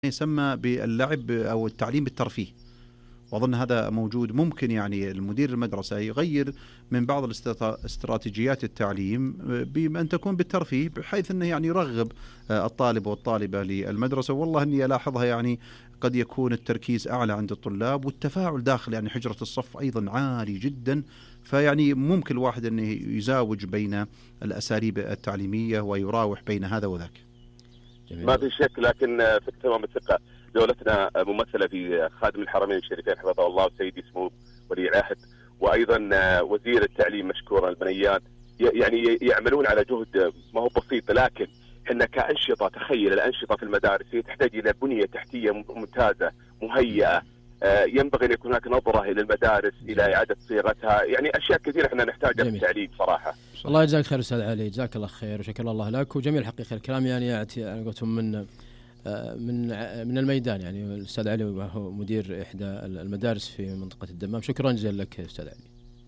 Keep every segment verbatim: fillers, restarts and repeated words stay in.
يسمى باللعب أو التعليم بالترفيه، وأظن هذا موجود. ممكن يعني المدير المدرسة يغير من بعض الاستراتيجيات التعليم بأن تكون بالترفيه، بحيث أنه يعني يرغب الطالب والطالبة للمدرسة. والله أني ألاحظها يعني قد يكون التركيز أعلى عند الطلاب، والتفاعل داخل يعني حجرة الصف أيضا عالي جدا. فيعني ممكن الواحد أنه يزاوج بين الأساليب التعليمية ويراوح بين هذا وذاك. ما في شك، لكن في تمام الثقة دولتنا ممثلة في خادم الحرمين الشريفين حفظه الله سيدي سمو ولي العهد، وأيضا وزير التعليم مشكورا البنيان، يعني يعملون على جهد ما هو بسيط. لكن احنا كأنشطة، تخيل الأنشطة في المدارس هي تحتاج إلى بنية تحتية ممتازة مهيئة. ينبغي أن يكون هناك نظرة إلى المدارس، إلى إعادة صياغتها، يعني أشياء كثيرة احنا نحتاجها في التعليم صراحة. الله يجزاك خير أستاذ علي، جزاك الله خير وشكر الله لك. وجميل حقيقة الكلام، يعني يأتي أنا قلتهم من من من الميدان. يعني الأستاذ علي وهو مدير إحدى المدارس في منطقة الدمام. شكرا جزيلا لك أستاذ علي.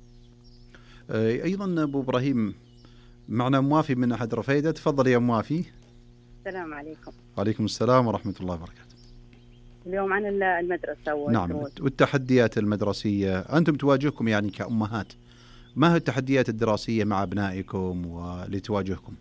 أيضا أبو إبراهيم معنا موافي من أحد رفيدة. تفضل يا موافي. السلام عليكم. وعليكم السلام ورحمة الله وبركاته. اليوم عن المدرسة. نعم، والتحديات المدرسية أنتم تواجهكم يعني كأمهات. ما هي التحديات الدراسية مع أبنائكم واللي تواجهكم؟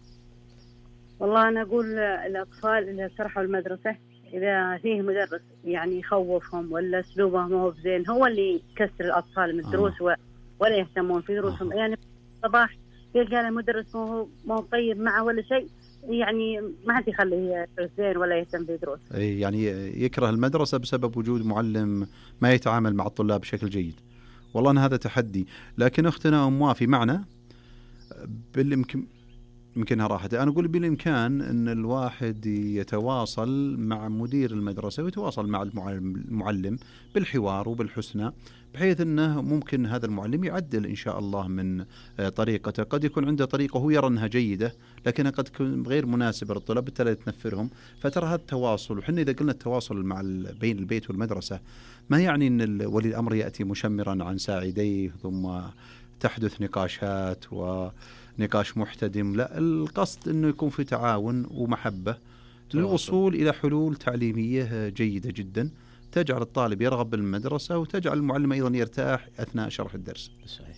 والله أنا أقول الأطفال اللي سرحوا المدرسة، إذا فيه مدرس يعني يخوفهم ولا أسلوبه ما هو بزين، هو اللي يكسر الأطفال من الدروس آه. ولا يهتمون في دروسهم. آه. يعني الصباح يلقى المدرس ما هو ما هو طيب معه ولا شيء، يعني ما حد يخليه زين ولا يهتم بدروس. يعني يكره المدرسة بسبب وجود معلم ما يتعامل مع الطلاب بشكل جيد. والله أن هذا تحدي. لكن أختنا أم وافي معنا بالإمكان، يمكنها راحت. أنا أقول بالإمكان أن الواحد يتواصل مع مدير المدرسة ويتواصل مع المعلم بالحوار وبالحسنى، بحيث أنه ممكن هذا المعلم يعدل إن شاء الله من طريقته. قد يكون عنده طريقة هو يرى أنها جيدة، لكنها قد تكون غير مناسبة للطلاب، بالتالي تنفرهم. فترى هذا التواصل، وحنا إذا قلنا التواصل مع بين البيت والمدرسة ما يعني أن ولي الأمر يأتي مشمرا عن ساعديه ثم تحدث نقاشات ونقاش محتدم. لا، القصد أنه يكون في تعاون ومحبة للوصول إلى حلول تعليمية جيدة جدا تجعل الطالب يرغب بالمدرسة وتجعل المعلم أيضا يرتاح أثناء شرح الدرس. صحيح.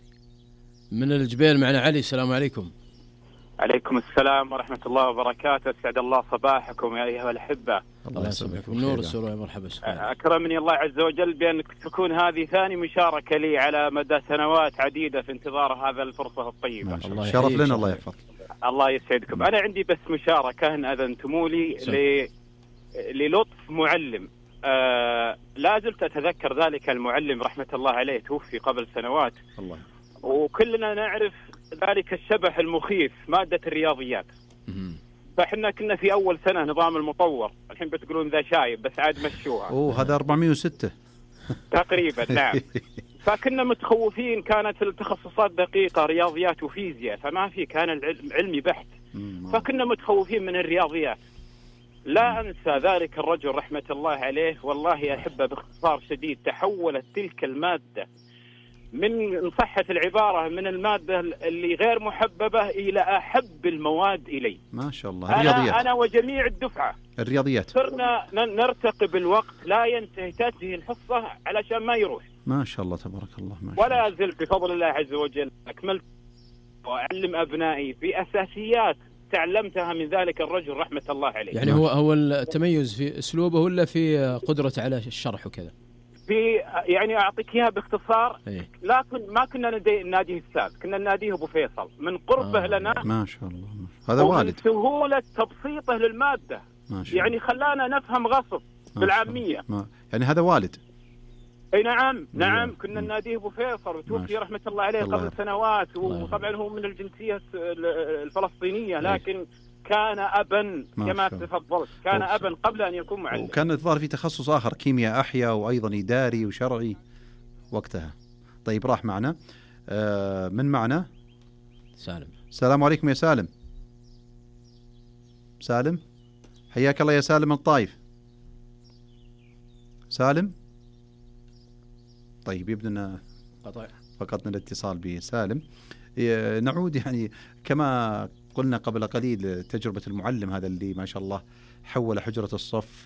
من الجبيل معنا علي. السلام عليكم. عليكم السلام ورحمة الله وبركاته. أسعد الله صباحكم يا أيها الأحبة. الله يسلمكم. نور السرور. مرحبا. أكرمني الله عز وجل بأنك تكون هذه ثاني مشاركة لي على مدى سنوات عديدة في انتظار هذا الفرصة الطيبة. الله شرف لنا. الله يحفظك. الله يسعدكم. أنا عندي بس مشاركة إن أذنتموا لي ل... للطف معلم. آه لا زلت أتذكر ذلك المعلم رحمة الله عليه، توفي قبل سنوات. الله. وكلنا نعرف ذلك الشبح المخيف مادة الرياضيات. فإحنا كنا في أول سنة نظام المطور، الحين بتقولون ذا شايب بس عاد مشوها. أوه هذا أربعمائة وستة تقريبا. نعم. فكنا متخوفين، كانت التخصصات دقيقة، رياضيات وفيزياء، فما في، كان العلم علمي بحت. فكنا متخوفين من الرياضيات. لا أنسى ذلك الرجل رحمة الله عليه، والله أحبه باختصار شديد. تحولت تلك المادة من صحة العبارة من المادة اللي غير محببة إلى أحب المواد إلي. ما شاء الله. الرياضيات. أنا, أنا وجميع الدفعة الرياضيات صرنا نرتقي بالوقت، لا ينتهي، تنتهي الحصة علشان ما يروح. ما شاء الله تبارك الله. ما شاء ولا زلت بفضل الله عز وجل أكملت وأعلم أبنائي بأساسيات تعلمتها من ذلك الرجل رحمة الله عليه. يعني هو هو التميز في أسلوبه ولا في قدرته على الشرح وكذا؟ في يعني أعطيك إياها باختصار. إيه؟ لكن ما كنا نناديه أستاذ، كنا نناديه أبو فيصل من قربه آه. لنا. ما شاء الله. هذا والد. سهولة تبسيطه للمادة. ما شاء الله. يعني خلانا نفهم غصب بالعامية. ما. يعني هذا والد. اي نعم نعم. كنا نناديه ابو فيصل، وتوفي رحمة الله عليه الله قبل سنوات. وطبعا هو من الجنسية الفلسطينية، لكن كان أبا كما تفضلت، كان أبا قبل أن يكون معلم. وكان الظاهر في تخصص آخر، كيمياء أحياء وأيضا إداري وشرعي وقتها. طيب راح معنا. آه من معنا؟ سالم. السلام عليكم يا سالم. سالم حياك الله يا سالم الطائف. سالم. طيب يبدأ فقدنا الاتصال بسالم. نعود يعني كما قلنا قبل قليل، تجربة المعلم هذا اللي ما شاء الله حول حجرة الصف